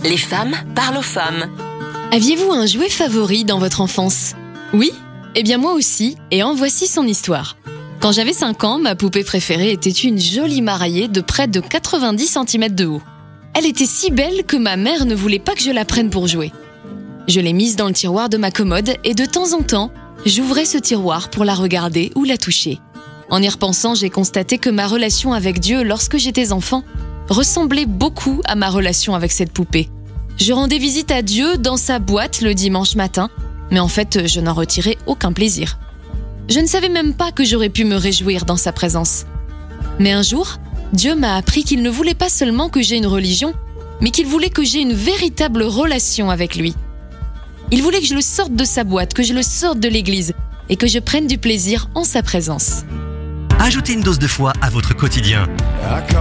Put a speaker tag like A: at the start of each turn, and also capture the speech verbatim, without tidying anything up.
A: Les femmes parlent aux femmes.
B: Aviez-vous un jouet favori dans votre enfance ? Oui ? Eh bien moi aussi, et en voici son histoire. Quand j'avais cinq ans, ma poupée préférée était une jolie maraillée de près de quatre-vingt-dix centimètres de haut. Elle était si belle que ma mère ne voulait pas que je la prenne pour jouer. Je l'ai mise dans le tiroir de ma commode et de temps en temps, j'ouvrais ce tiroir pour la regarder ou la toucher. En y repensant, j'ai constaté que ma relation avec Dieu lorsque j'étais enfant ressemblait beaucoup à ma relation avec cette poupée. Je rendais visite à Dieu dans sa boîte le dimanche matin, mais en fait, je n'en retirais aucun plaisir. Je ne savais même pas que j'aurais pu me réjouir dans sa présence. Mais un jour, Dieu m'a appris qu'il ne voulait pas seulement que j'aie une religion, mais qu'il voulait que j'aie une véritable relation avec lui. Il voulait que je le sorte de sa boîte, que je le sorte de l'église et que je prenne du plaisir en sa présence.
C: Ajoutez une dose de foi à votre quotidien.